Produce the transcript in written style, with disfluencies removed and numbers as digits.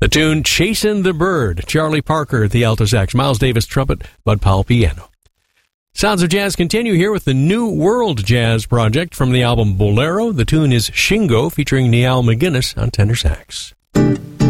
The tune Chasing the Bird, Charlie Parker at the alto sax, Miles Davis trumpet, Bud Powell piano. Sounds of Jazz continue here with the New World Jazz Project from the album Bolero. The tune is Shingo, featuring Niall McGuinness on tenor sax.